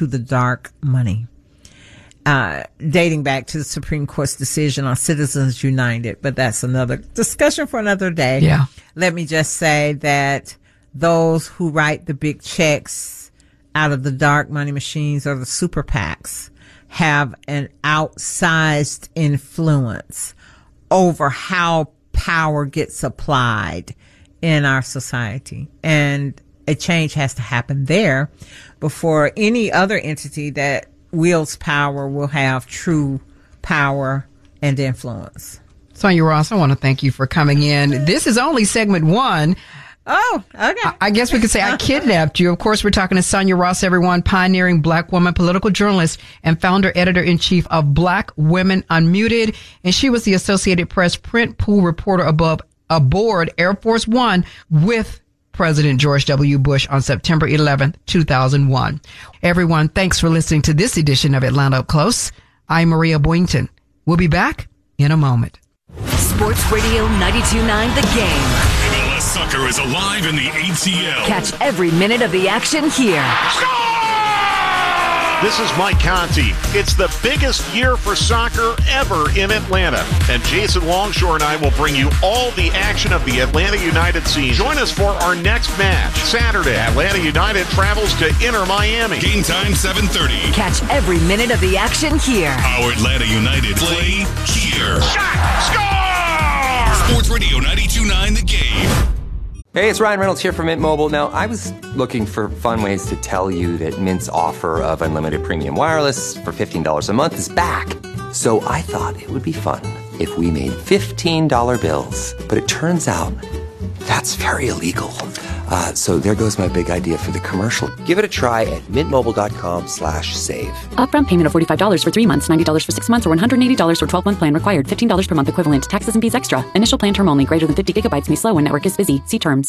to the dark money. Dating back to the Supreme Court's decision on Citizens United, but that's another discussion for another day. Yeah. Let me just say that those who write the big checks out of the dark money machines or the super PACs have an outsized influence over how power gets applied in our society. And a change has to happen there before any other entity that wields power will have true power and influence. Sonia Ross, I want to thank you for coming in. This is only segment 1. Oh, okay. I guess we could say I kidnapped you. Of course, we're talking to Sonia Ross, everyone, pioneering Black woman, political journalist, and founder, editor-in-chief of Black Women Unmuted. And she was the Associated Press print pool reporter aboard Air Force One with President George W. Bush on September 11th, 2001. Everyone, thanks for listening to this edition of Atlanta Up Close. I'm Maria Boynton. We'll be back in a moment. Sports Radio 92.9 The Game. MLS soccer is alive in the ATL. Catch every minute of the action here. This is Mike Conti. It's the biggest year for soccer ever in Atlanta. And Jason Longshore and I will bring you all the action of the Atlanta United season. Join us for our next match. Saturday, Atlanta United travels to Inter Miami. Game time 7:30. Catch every minute of the action here. Our Atlanta United play here. Shot! Score! Sports Radio 92.9 The Game. Hey, it's Ryan Reynolds here from Mint Mobile. Now, I was looking for fun ways to tell you that Mint's offer of unlimited premium wireless for $15 a month is back. So I thought it would be fun if we made $15 bills. But it turns out that's very illegal. So there goes my big idea for the commercial. Give it a try at mintmobile.com/save. Upfront payment of $45 for 3 months, $90 for 6 months, or $180 for 12-month plan required. $15 per month equivalent. Taxes and fees extra. Initial plan term only. Greater than 50 gigabytes may slow when network is busy. See terms.